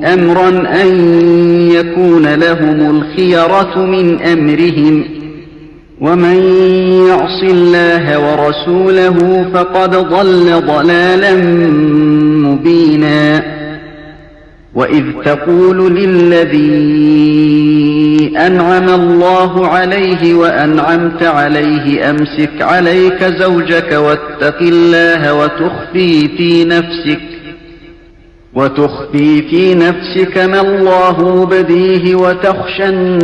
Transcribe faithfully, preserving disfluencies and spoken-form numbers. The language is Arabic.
أمرا أن يكون لهم الخيرة من أمرهم ومن يعص الله ورسوله فقد ضل ضلالا مبينا وإذ تقول للذي أنعم الله عليه وأنعمت عليه أمسك عليك زوجك واتق الله وتخفي في نفسك وتخفي في نفسك ما الله مبديه وتخشى